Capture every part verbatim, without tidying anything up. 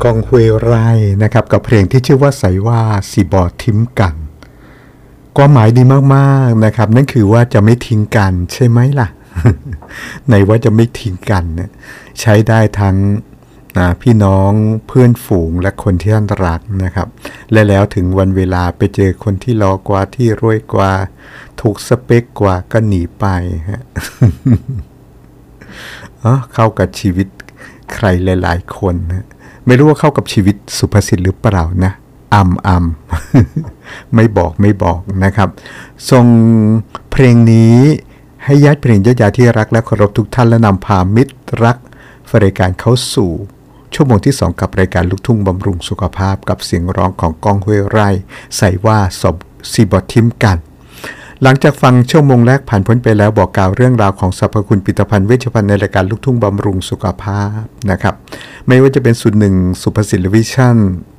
กองห้วยไร่นะครับกับเพลงที่ชื่อว่าใสว่าสีบอทิมกันความหมายดีมากๆนะครับนั่นคือว่าจะไม่ทิ้งกันใช่ไหมล่ะ ในว่าจะไม่ทิ้งกันเนี่ยใช้ได้ทั้งพี่น้องเพื่อนฝูงและคนที่ท่านรักนะครับและแล้วถึงวันเวลาไปเจอคนที่รอกว่าที่รวยกว่าถูกสเปคกว่าก็หนีไปฮะ เข้ากับชีวิตใครหลายๆคนนะไม่รู้ว่าเข้ากับชีวิตสุภสิทธิ์หรือเปล่านะอำอำ ไม่บอกไม่บอกนะครับส่งเพลงนี้ให้ญาติเพลงญาติญาติที่รักและเคารพทุกท่านและนำพามิตรรักรายการเข้าสู่ชั่วโมงที่สองกับรายการลูกทุ่งบำรุงสุขภาพกับเสียงร้องของก้องห้วยไร่ใส่ว่าสบซีบอทิมกันหลังจากฟังชั่วโมงแรกผ่านพ้นไปแล้วบอกกล่าวเรื่องราวของสรรพคุณผลิตภัณฑ์เวชภัณฑ์ในรายการลูกทุ่งบำรุงสุขภาพนะครับไม่ว่าจะเป็นสูตรหนึ่งสุภสิทธิ์วิชั่น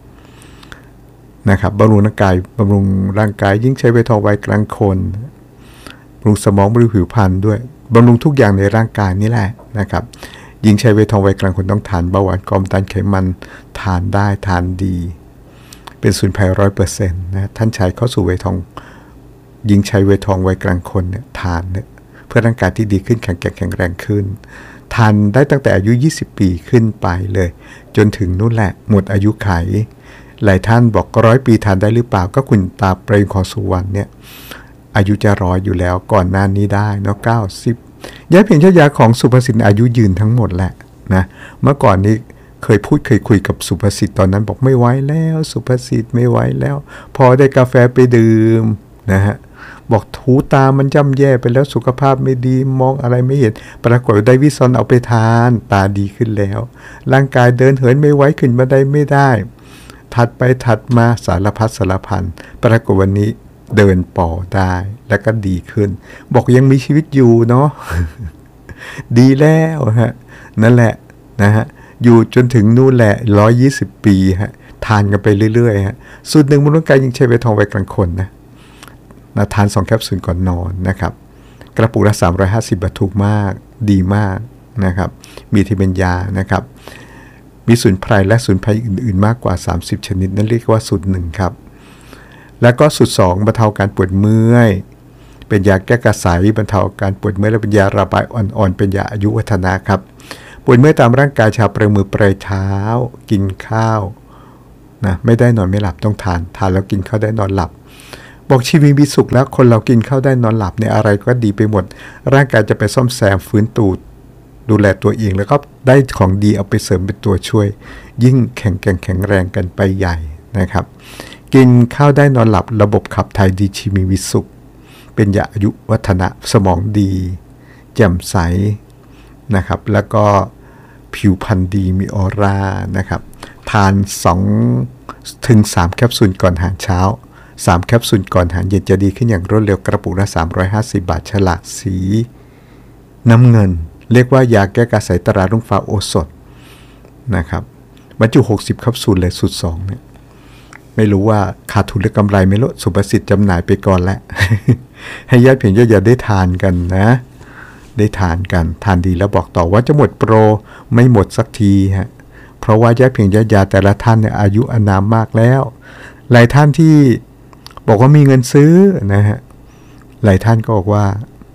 นะครับบำรุงร่างกายบำรุงร่างกายยิ่งใช้ไวทองไวกลางคนบำรุงสมองบำรุงผิวพรรณด้วยบำรุงทุกอย่างในร่างกายนี่แหละนะครับยิ่งใช้ไวทองไวกลางคนต้องทานเบาหวานความดันไขมันทานได้ทานดีเป็นสูตรไพรร้อยเปอร์เซ็นต์นะท่านใช้เข้าสู่ไวทองยิ่งใช้ไวทองไวกลางคนเนี่ยทานเนี่ยเพื่อร่างกายที่ดีขึ้นแข็งแกร่งแข็งแรงขึ้นทานได้ตั้งแต่อายุยี่สิบปีขึ้นไปเลยจนถึงนู่นแหละหมดอายุไขหลายท่านบอกร้อยปีทานได้หรือเปล่าก็คุณตาเปรมของสุวรรณเนี่ยอายุจะร้อยอยู่แล้วก่อนหน้านี้ได้เนาะเก้าสิบยาเพียงชายาของสุภสิทธิ์อายุยืนทั้งหมดแหละนะเมื่อก่อนนี้เคยพูดเคยคุยกับสุภสิทธิ์ตอนนั้นบอกไม่ไหวแล้วสุภสิทธิ์ไม่ไหวแล้วพอได้กาแฟไปดื่มนะฮะบอกถูตามันย่ำแย่ไปแล้วสุขภาพไม่ดีมองอะไรไม่เห็นปรากฏได้วิซอนเอาไปทานตาดีขึ้นแล้วร่างกายเดินเหินไม่ไหวขึ้นบันไดไม่ได้ถัดไปถัดมาสารพัดสารพันปรากฏวันนี้เดินป่อได้แล้วก็ดีขึ้นบอกยังมีชีวิตอยู่เนาะ ดีแล้วฮะนั่นแหละนะฮะอยู่จนถึงนู่นแหละหนึ่งร้อยยี่สิบปีฮะทานกันไปเรื่อยๆฮะสูตรหนึ่งบำรุงกายยิ่งใช้ไวทองไวกลางคนนะนะทานสองแคปซูลก่อนนอนนะครับกระปุกละสามร้อยห้าสิบบาทถูกมากดีมากนะครับมีที่เป็นยานะครับมีสมุนไพรและสมุนไพรอื่นๆมากกว่าสามสิบชนิดนั่นเรียกว่าสูตรหนึ่งครับแล้วก็สูตรสองบรรเทาการปวดเมื่อยเป็นยาแก้กระสายบรรเทาการปวดเมื่อยและเป็นยาระบายอ่อนๆเป็นยาอายุวัฒนะครับปวดเมื่อยตามร่างกายชาปลายมือปลายเท้ากินข้าวนะไม่ได้นอนไม่หลับต้องทานทานแล้วกินข้าวได้นอนหลับบอกชีวิตมีสุขแล้วคนเรากินข้าวได้นอนหลับเนี่ยอะไรก็ดีไปหมดร่างกายจะไปซ่อมแซมฟื้นตูดดูแลตัวเองแล้วก็ได้ของดีเอาไปเสริมเป็นตัวช่วยยิ่งแข็งแกร่งแข็งแรงกันไปใหญ่นะครับกินข้าวได้นอนหลับระบบขับถ่ายดีชีวิตมีสุขเป็นยาอายุวัฒนะสมองดีแจ่มใสนะครับแล้วก็ผิวพรรณดีมีออร่านะครับทานสองถึงสามแคปซูลก่อนอาหารเช้าสามแคปซูลก่อนอาหารเย็นจะดีขึ้นอย่างรวดเร็วกระปุกละสามร้อยห้าสิบบาทฉลากสีน้ำเงินเรียกว่ายาแก้กระสายตรารุ่งฟ้าโอสถนะครับบรรจุหกสิบแคปซูลเลยสูตรสองเนี่ยไม่รู้ว่าขาดทุนหรือกำไรไม่รู้สุภสิทธิ์จำหน่ายไปก่อนแล้ว ให้ญาติเพียงญาติได้ทานกันนะได้ทานกันทานดีแล้วบอกต่อว่าจะหมดโปรไม่หมดสักทีฮะเพราะว่าญาติเพียงญาติญาแต่ละท่านเนี่ยอายุอานามมากแล้วหลายท่านที่บอกว่ามีเงินซื้อนะฮะหลายท่านก็บอกว่า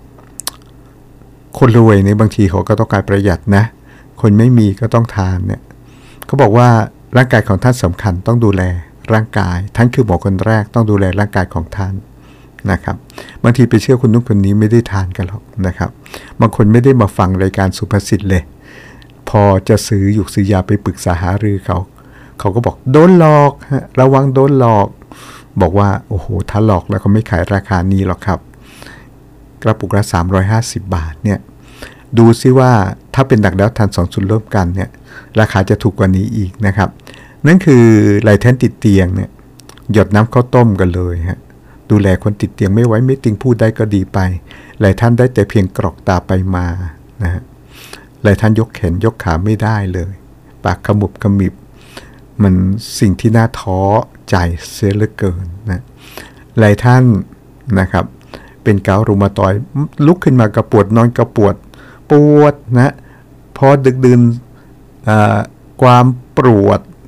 คนรวยในบางทีเขาก็ต้องการประหยัดนะคนไม่มีก็ต้องทานเนี่ยเขาบอกว่าร่างกายของท่านสำคัญต้องดูแลร่างกายท่านคือหมอคนแรกต้องดูแลร่างกายของท่านนะครับบางทีไปเชื่อคนนู้นคนนี้ไม่ได้ทานกันหรอกนะครับบางคนไม่ได้มาฟังรายการสุภสิทธิ์เลยพอจะซื้ออยู่ซื้อยาไปปรึกษาหารือเขาเขาก็บอกโดนหลอกฮะระวังโดนหลอกบอกว่าโอ้โหถ้าหลอกแล้วเขาไม่ขายราคานี้หรอกครับกระปุกละสามร้อยห้าสิบบาทเนี่ยดูซิว่าถ้าเป็นหนักแล้วทานสองสูตรร่วมกันเนี่ยราคาจะถูกกว่านี้อีกนะครับนั่นคือหลายท่านติดเตียงเนี่ยหยดน้ำข้าวต้มกันเลยฮะดูแลคนติดเตียงไม่ไหวไม่ติงพูดได้ก็ดีไปหลายท่านได้แต่เพียงกรอกตาไปมานะฮะหลายท่านยกแขนยกขาไม่ได้เลยปากขมุบขมิบมันสิ่งที่น่าท้อใจเสียเหลือเกินนะหลายท่านนะครับเป็นเกาต์รูมาตอยด์ลุกขึ้นมากระปวดนอนกระปวดปวดนะพอดึกดื่นความปวด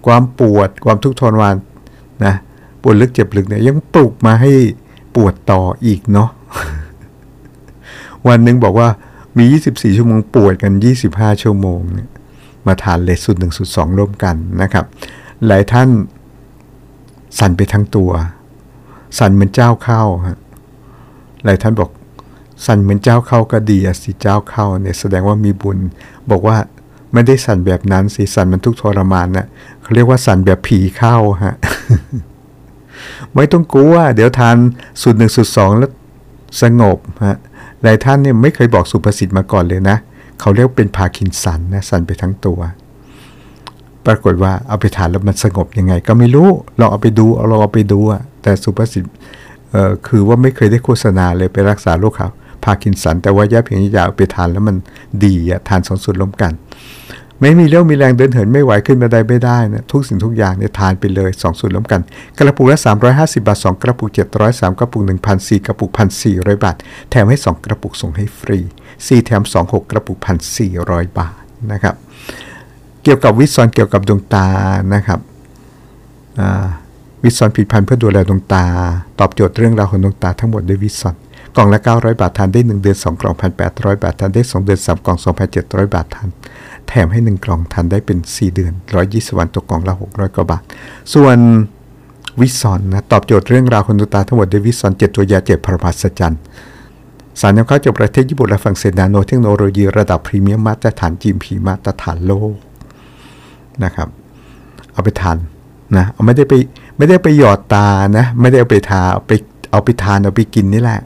ความปวดความทุกข์ทรมานนะปวดลึกเจ็บลึกเนี่ยยังปลุกมาให้ปวดต่ออีกเนาะ วันหนึ่งบอกว่ามียี่สิบสี่ชั่วโมงปวดกันยี่สิบห้าชั่วโมงเนี่ยมาทานเลสสูตรหนึ่งสูตรสองร่วมกันนะครับหลายท่านสั่นไปทั้งตัวสั่นเหมือนเจ้าเข้าฮะหลายท่านบอกสั่นเหมือนเจ้าเข้าก็ดีอะสิเจ้าเข้าเนี่ยแสดงว่ามีบุญบอกว่าไม่ได้สั่นแบบนั้นสิสั่นมันทุกข์ทรมานนะเขาเรียกว่าสั่นแบบผีเข้าฮะ ไม่ต้องกลัวเดี๋ยวทานสูตรหนึ่งสูตรสองแล้วสงบฮะหลายท่านเนี่ยไม่เคยบอกสุภาษิตมาก่อนเลยนะเขาเรียกเป็นพาร์กินสันนะสั่นไปทั้งตัวปรากฏว่าเอาไปทานแล้วมันสงบยังไงก็ไม่รู้ลองเอาไปดูเราเอาไปดูอะแต่สุภาษิตเอ่อคือว่าไม่เคยได้โฆษณาเลยไปรักษาโรคเขาพาร์กินสันแต่ว่าย่าเพียงยาเอาไปทานแล้วมันดีอะทานสองสูตรร่วมกันไม่มีเรี่ยวมีแรงเดินเหินไม่ไหวขึ้นบันไดไม่ได้นะทุกสิ่งทุกอย่างเนี่ยทานไปเลยสองสูตรร่วมกันกระปุกละสามร้อยห้าสิบบาทสองกระปุกเจ็ดร้อย สามกระปุก หนึ่งพัน สี่กระปุก หนึ่งพันสี่ร้อย บาทแถมให้สองกระปุกส่งให้ฟรีสี่แถมสอง หกกระปุก หนึ่งพันสี่ร้อย บาทนะครับเกี่ยวกับวิซอนเกี่ยวกับดวงตานะครับวิซอนผลิตภัณฑ์เพื่อดูแลดวงตาตอบโจทย์เรื่องราวของดวงตาทั้งหมดด้วยวิซอนกล่องละเก้าร้อยบาททานได้หนึ่งเดือนสองกล่อง หนึ่งพันแปดร้อย บาททานได้สองเดือนสามกล่อง สองพันเจ็ดร้อย บาททานแถมให้หนึ่งกล่องทานได้เป็นสี่เดือนหนึ่งร้อยยี่สิบวันตกกล่องละหกร้อยกว่าบาทส่วนวิซอนนะตอบโจทย์เรื่องราวของดวงตาทั้งหมดด้วยวิซอนเจ็ดตัวยาเจ็ดพระมหัศจรรย์สารนำเข้าจากประเทศญี่ปุ่นและฝรั่งเศสนาโนเทคโนโลยีระดับพรีเมียมมาตรฐาน จี เอ็ม พี มาตรฐานโลกนะครับเอาไปทานนะเอาไม่ได้ไปไม่ได้ไปหยอดตานะไม่ได้เอาไปทาเอาไปเอาไปทานเอาไปกินนี่แหละ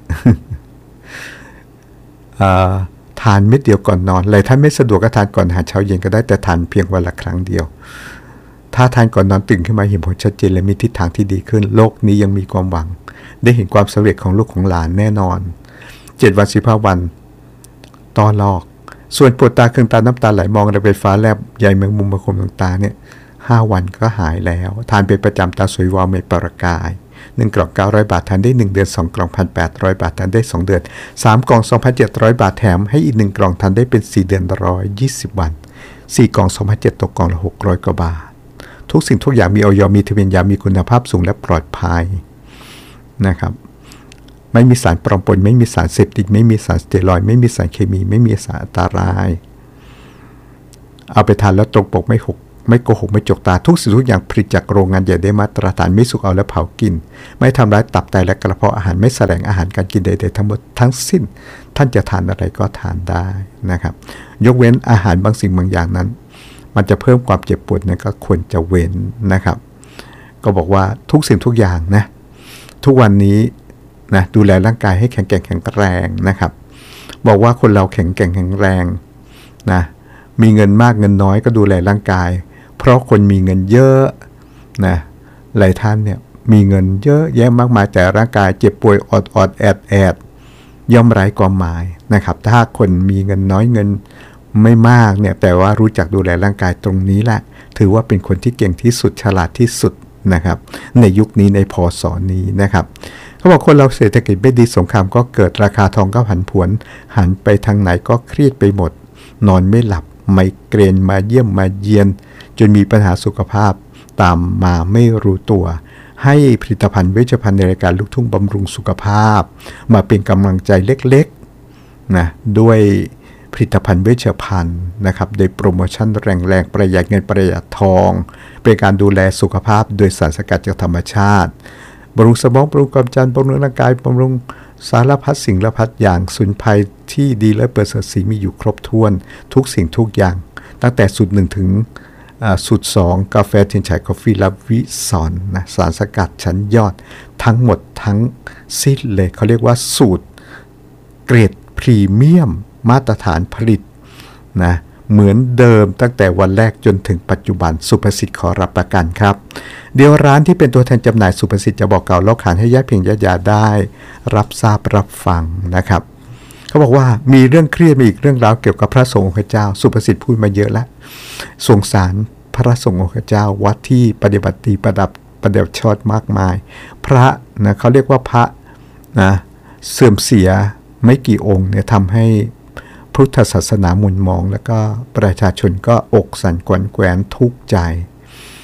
ทานเม็ดเดียวก่อนนอนหลายท่านไม่สะดวกก็ทานก่อนอาหารเช้าเย็นก็ได้แต่ทานเพียงวันละครั้งเดียวถ้าทานก่อนนอนตื่นขึ้นมาเห็นผลชัดเจนและมีทิศทางที่ดีขึ้นโลกนี้ยังมีความหวังได้เห็นความสำเร็จของลูกของหลานแน่นอนเจ็ดวันสิบห้าวันต่อลอกส่วนปวดตาเคืองตาน้ำตาไหลมองระเบิดฟ้าแลบใยแมงมุมมาคมดวงตาเนี่ยห้าวันก็หายแล้วทานเป็นประจำตาสวยวาวไม่ประกายหนึ่งกล่องเก้าร้อยบาททานได้หนึ่งเดือนสองกล่อง หนึ่งพันแปดร้อย บาททานได้สองเดือนสามกล่อง สองพันเจ็ดร้อย บาทแถมให้อีกหนึ่งกล่องทานได้เป็นสี่เดือนหนึ่งร้อยยี่สิบวันสี่กล่อง สองพันเจ็ดร้อย ตกกล่องละหกร้อยกว่าบาททุกสิ่งทุกอย่างมีออยมีทะเบียนยามีคุณภาพสูงและปลอดภัยนะครับไม่มีสารปลอมปนไม่มีสารเสพติดไม่มีสารสเตียรอยด์ไม่มีสารเคมีไม่มีสารอันตรายเอาไปทานแล้วตรงปกไม่หกไม่โกหกไม่จกตาทุกสิ่งทุกอย่างผลิตจากโรงงานใหญ่ได้มาตรฐานไม่สุกเอาและเผากินไม่ทำร้ายตับไตและกระเพาะอาหารไม่แสดงอาหารการกินใดๆทั้งหมดทั้งสิ้นท่านจะทานอะไรก็ทานได้นะครับยกเว้นอาหารบางสิ่งบางอย่างนั้นมันจะเพิ่มความเจ็บปวดนั้นก็ควรจะเว้นนะครับก็บอกว่าทุกสิ่งทุกอย่างนะทุกวันนี้นะดูแลร่างกายให้แข็งแกร่งแข็งแรงนะครับบอกว่าคนเราแข็งแกร่งแข็งแรงนะมีเงินมากเงินน้อยก็ดูแลร่างกายเพราะคนมีเงินเยอะนะหลายท่านเนี่ยมีเงินเยอะแยะมากมายแต่ร่างกายเจ็บป่วยอดอดแอดแอดย่อมไร้ความหมายนะครับถ้าคนมีเงินน้อยเงินไม่มากเนี่ยแต่ว่ารู้จักดูแลร่างกายตรงนี้แหละถือว่าเป็นคนที่เก่งที่สุดฉลาดที่สุดนะครับในยุคนี้ในพศนี้นะครับเขาบอกคนเราเศรษฐกิจไม่ดีสงครามก็เกิดราคาทองก็ผันผวนหันไปทางไหนก็เครียดไปหมดนอนไม่หลับไมเกรนมาเยี่ยมมาเยียนจนมีปัญหาสุขภาพตามมาไม่รู้ตัวให้ผลิตภัณฑ์เวชภัณฑ์ในรายการลูกทุ่งบำรุงสุขภาพมาเป็นกำลังใจเล็กๆนะด้วยผลิตภัณฑ์เวชภัณฑ์นะครับโดยโปรโมชั่นแรงๆประหยัดเงินประหยัดทองเป็นการดูแลสุขภาพโดยสารสกัดจากธรรมชาติบำรุงสมองบำรุงความจำบำรุงร่างกายบำรุงสารพัดสิ่งละพัดอย่างสมุนไพรที่ดีและประเสริฐสีมีอยู่ครบถ้วนทุกสิ่งทุกอย่างตั้งแต่สูตรหนึ่งถึงสูตรสองกาแฟเทียนฉายกาแฟและวิซอนนะสารสกัดชั้นยอดทั้งหมดทั้งสิ้นเลยเขาเรียกว่าสูตรเกรดพรีเมียมมาตรฐานผลิตนะเหมือนเดิมตั้งแต่วันแรกจนถึงปัจจุบันสุภสิทธิ์ขอรับประกันครับเดี๋ยวร้านที่เป็นตัวแทนจำหน่ายสุภสิทธิ์จะบอกกล่าวเล่าขานให้ญาติเพียงญาติญาติได้รับทราบรับฟังนะครับเขาบอกว่ามีเรื่องเครียดมีอีกเรื่องราวเกี่ยวกับพระสงฆ์องค์เจ้าสุภสิทธิ์พูดมาเยอะแล้วสงสารพระสงฆ์องค์เจ้าวัดที่ปฏิบัติดีประดับประดับชอดมากมายพระนะเขาเรียกว่าพระนะเสื่อมเสียไม่กี่องค์เนี่ยทำให้พุทธศาสนาหมุนมองแล้วก็ประชาชนก็อกสั่นกวนแกวนทุกข์ใจ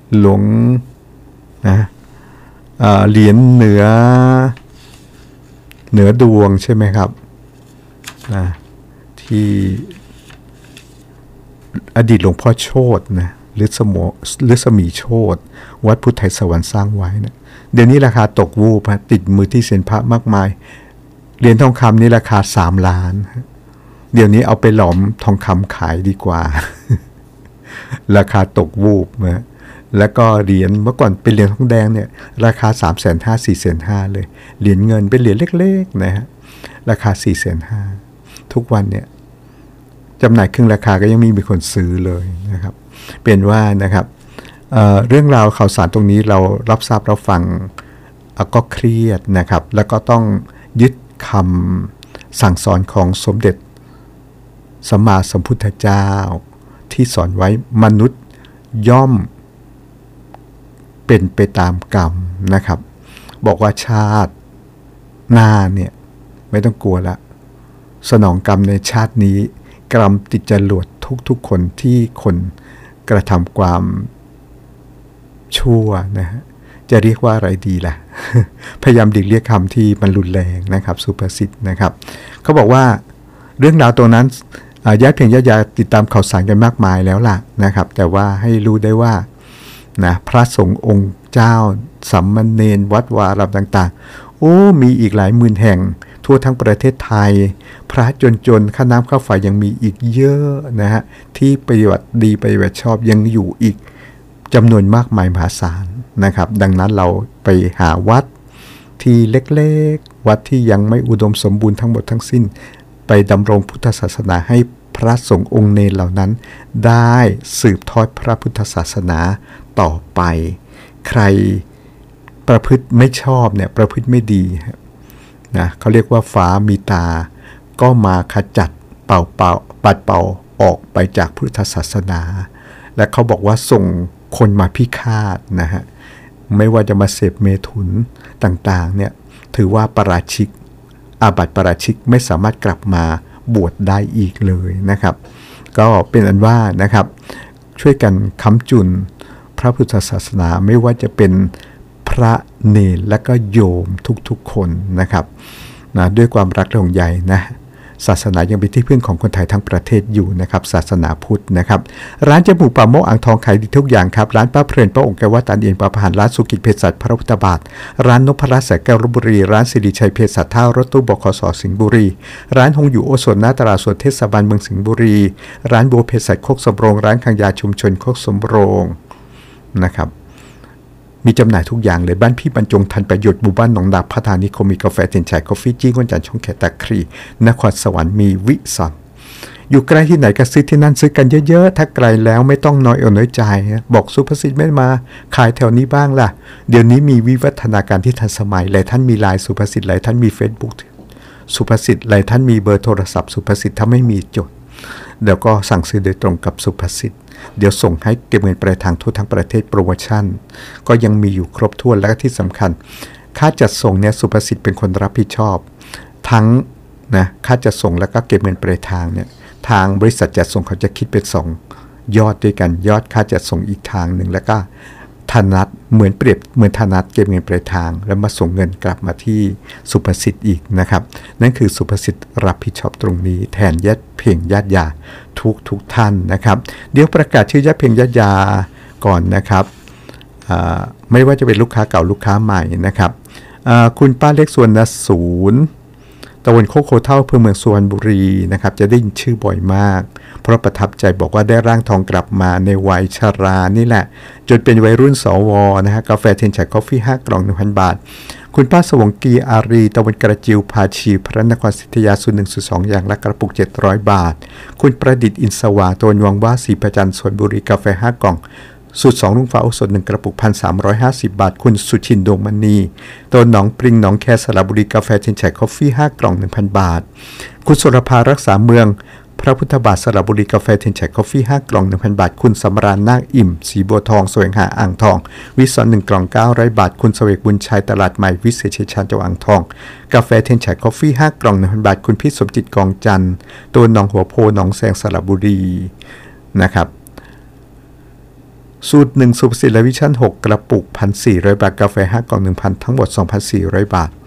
หลวงนะเหรียญเหนือเหนือดวงใช่ไหมครับนะที่อดีตหลวงพ่อโชตินะหรือสมหรือสมีโชติวัดพุทธไทยสวรรค์สร้างไว้นะเดี๋ยวนี้ราคาตกวูบติดมือที่เซียนพระมากมายเหรียญทองคำนี่ราคาสามล้านเดี๋ยวนี้เอาไปหลอมทองคำขายดีกว่า ราคาตกวูบนะแล้วก็เหรียญเมื่อก่อนเป็นเหรียญทองแดงเนี่ยราคา สามแสนห้า สี่แสนห้า เลยเหรียญเงินเป็นเหรียญเล็กๆนะฮะราคา สี่แสนห้า ทุกวันเนี่ยจำหน่ายครึ่งราคาก็ยังมีมีคนซื้อเลยนะครับเป็นว่านะครับ เอ่อ เรื่องราวข่าวสารตรงนี้เรารับทราบรับฟังก็เครียดนะครับแล้วก็ต้องยึดคำสั่งสอนของสมเด็จสัมมาสัมพุทธเจ้าที่สอนไว้มนุษย์ย่อมเป็นไปตามกรรมนะครับบอกว่าชาติหน้าเนี่ยไม่ต้องกลัวละสนองกรรมในชาตินี้กรรมติดจรวดทุกๆคนที่คนกระทำความชั่วนะฮะจะเรียกว่าอะไรดีล่ะ พยายามดิกเรียกคำที่มันรุนแรงนะครับสุภาษิตนะครับเขาบอกว่าเรื่องราวตรงนั้นญาติเพียงญาติยาติดตามข่าวสารกันมากมายแล้วล่ะนะครับแต่ว่าให้รู้ได้ว่านะพระสงฆ์องค์เจ้าสัมมเนรวัดวาอารามต่างๆโอ้มีอีกหลายหมื่นแห่งทั่วทั้งประเทศไทยพระจนๆค่าน้ำค่าไฟยังมีอีกเยอะนะฮะที่ปฏิบัติดีปฏิบัติชอบยังอยู่อีกจำนวนมากมายมหาศาลนะครับดังนั้นเราไปหาวัดที่เล็กๆวัดที่ยังไม่อุดมสมบูรณ์ทั้งหมดทั้งสิ้นไปดำรงพุทธศาสนาให้พระสงฆ์องค์เนรเหล่านั้นได้สืบทอดพระพุทธศาสนาต่อไปใครประพฤติไม่ชอบเนี่ยประพฤติไม่ดีนะเขาเรียกว่าฟ้ามีตาก็มาขจัดเป่าเป่าปัดเป่าออกไปจากพุทธศาสนาและเขาบอกว่าส่งคนมาพิฆาตนะฮะไม่ว่าจะมาเสพเมถุนต่างๆเนี่ยถือว่าปราชิกอาบัติปราชิกไม่สามารถกลับมาบวชได้อีกเลยนะครับก็เป็นอันว่านะครับช่วยกันค้ำจุนพระพุทธศาสนาไม่ว่าจะเป็นพระเนรและก็โยมทุกๆคนนะครับนะด้วยความรักและห่วงใยนะศาสนายังเป็นที่พึ่งของคนไทยทั้งประเทศอยู่นะครับศาสนาพุทธนะครับร้านเจ๊หมูป่าโมกอ่างทองขายดีทุกอย่างครับร้านป้าเพลินป้าองค์แก้ววัดตาเอียนป้าผ่านร้านสุกิจเภสัชพระพุทธบาทร้านนพรัตน์แสงแก้วลพบุรีร้านสิริชัยเภสัชท่ารถตู้บขสสิงห์บุรีร้านฮงอยู่โอสถหน้าตลาดสดเทศบาลเมืองสิงห์บุรีร้านบัวเภสัชโคกสำโรงร้านคังยาชุมชนโคกสำโรงนะครับมีจำหน่ายทุกอย่างเลยบ้านพี่บรรจงทันประโยชน์หมู่บ้านหนองนาพัฒนานิคมมีกาแฟเทียนชัยกาแฟจี้ก้นจันทร์ช่องแขตะครีนครสวรรค์มีวิสันอยู่ใกล้ที่ไหนก็ซื้อที่นั่นซื้อกันเยอะๆถ้าไกลแล้วไม่ต้องน้อยอกน้อยใจบอกสุภาษิตไม่มาขายแถวนี้บ้างล่ะเดี๋ยวนี้มีวิวัฒนาการที่ทันสมัยหลายท่านมีไลน์สุภาษิตหลายท่านมี Facebook สุภาษิตหลายท่านมีเบอร์โทรศัพท์สุภาษิตถ้าไม่มีจดเดี๋ยวก็สั่งซื้อโดยตรงกับสุภาษิตเดี๋ยวส่งให้เก็บเงินปลายทางทั่วทั้งประเทศโปรโมชั่นก็ยังมีอยู่ครบถ้วนและที่สำคัญค่าจัดส่งเนี่ยสุภาษิตเป็นคนรับผิดชอบทั้งนะค่าจัดส่งแล้วก็เก็บเงินปลายทางเนี่ยทางบริษัทจัดส่งเขาจะคิดเป็นสองยอดด้วยกันยอดค่าจัดส่งอีกทางหนึ่งแล้วก็ธนัตเหมือนเปรียบเหมือนธนัตเก็บเงินปลายทางแล้วมาส่งเงินกลับมาที่สุภาษิตอีกนะครับนั่นคือสุภาษิตรับผิดชอบตรงนี้แทนญาติเพียงญาติยาทุกทุกท่านนะครับเดี๋ยวประกาศชื่อญาติเพียงญาติยาก่อนนะครับไม่ว่าจะเป็นลูกค้าเก่าลูกค้าใหม่นะครับคุณป้าเล็กส่วนนศูนย์ตะวันโคกโคเท่าเพื่อเมืองสุวรรณบุรีนะครับจะได้ยินชื่อบ่อยมากเพราะประทับใจบอกว่าได้ร่างทองกลับมาในวัยชรานี่แหละจนเป็นวัยรุ่นสวนะฮะกาแฟเทียนชัยกาแฟห้ากล่อง หนึ่งพัน บาทคุณป้าสวงกีอารีตะวันกระจิวพาชีพระนครศรีอยุธยาศูนย์หนึ่งศูนย์สองอย่างละกระปุกเจ็ดร้อยบาทคุณประดิษฐ์อินสว่างตะวันวังว่าศรีประจันทร์สวนบุรีกาแฟห้ากล่องสูตรสองลุงฟ้าโอสถหนึ่งกระปุก หนึ่งพันสามร้อยห้าสิบ บาทคุณสุชินดวงมณีตัวหนองปริงหนองแคสระบุรีกาแฟเทียนชัยกาแฟห้ากล่อง หนึ่งพัน บาทคุณสุรภารักษาเมืองพระพุทธบาทสระบุรีกาแฟเทียนชัยกาแฟห้ากล่อง หนึ่งพัน บาทคุณสำราญนาคอิ่มสีบัวทองแสวงหาอ่างทองวิศรหนึ่งกล่องเก้าร้อยบาทคุณเสวกบุญชัยตลาดใหม่วิเศษชัยชาญจังหวัดอ่างทองกาแฟเทียนชัยกาแฟห้ากล่อง หนึ่งพัน บาทคุณพี่สมจิตกองจันทร์ตัวหนองหัวโพหนองแสงสระบุรีนะครับสูตรหนึ่งสุภสิทธิ์และวิชั่นหกกระปุก หนึ่งพันสี่ร้อย บาทกาแฟห้ากล่อง หนึ่งพัน ทั้งหมด สองพันสี่ร้อย บาท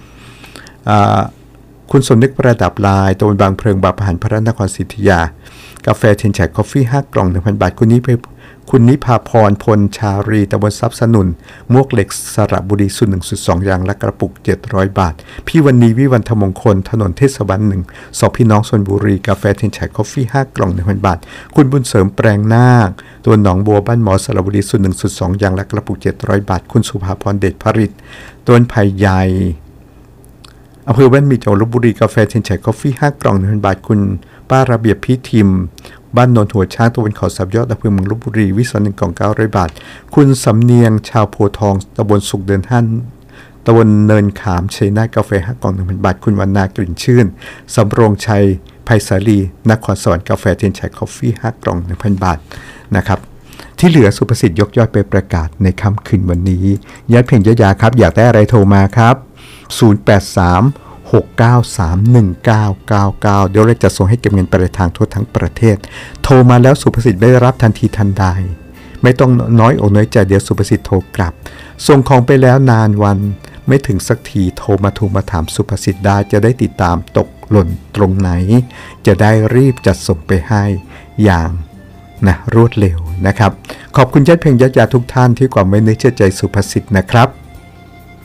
คุณสมนึกประดับลายตะวันบางเพลิงบางประหันพระนครศรีอยุธยากาแฟเทนแชกกาแฟห้ากล่อง หนึ่งพัน บาทคุณนี้ไปคุณนิพาพรพลชารีตำบลทรัพย์สนุนมวกเหล็กสระบุรีสูตร หนึ่งจุดสอง ยางละกระปุกเจ็ดร้อยบาทพี่วันนี้วิวันธมงคลถนนเทศบาลหนึ่งสองพี่น้องชลบุรีกาแฟเทนแชกกาแฟห้ากล่อง หนึ่งพัน บาทคุณบุญเสริมแปลงนาคตัวหนองบัวบ้านหมอสระบุรีสูตร หนึ่งจุดสอง ยางละกระปุกเจ็ดร้อยบาทคุณสุภาพรเดชผลิตต้นไผ่ใหญ่อำเภอบ้านมีจังหวัดลพบุรีกาแฟเทนแชกกาแฟห้ากล่อง หนึ่งพัน บาทคุณป้าระเบียบพี่ทิมบ้านนนท์หัวช้างตะวันเขาสับยอดอำเภอเมืองลพบุรีวิศวหนึ่งกล่องเก้าร้อยบาทคุณสำเนียงชาวโพทองตำบลสุขเดินท่านตำบลเนินขามชัยนาทกาแฟห้ากล่อง หนึ่งพัน บาทคุณวรรณากลิ่นชื่นสำโรงชัยไพศาลีนครสวรรค์กาแฟเทนแชกกาแฟห้ากล่อง หนึ่งพัน บาทนะครับที่เหลือสุภสิทธิ์ยกยอดไปประกาศในค่ำคืนวันนี้ญาติเพียงยาครับอยากได้อะไรโทรมาครับศูนย์ แปด สาม หก เก้า สาม หนึ่ง เก้า เก้า เก้าเดี๋ยวเราจะส่งให้เก็บเงินปลายทางทั่วทั้งประเทศโทรมาแล้วสุภสิทธิ์ได้รับทันทีทันใดไม่ต้องน้อยอกน้อยใจเดี๋ยวสุภสิทธิ์โทรกลับส่งของไปแล้วนานวันไม่ถึงสักทีโทรมาโทรมาถามสุภสิทธิ์ได้จะได้ติดตามตกหล่นตรงไหนจะได้รีบจัดส่งไปให้อย่างนะรวดเร็วนะครับขอบคุณญาติเพียงญาติทุกท่านที่ความไว้เนื้อเชื่อใจสุภสิทธิ์นะครับ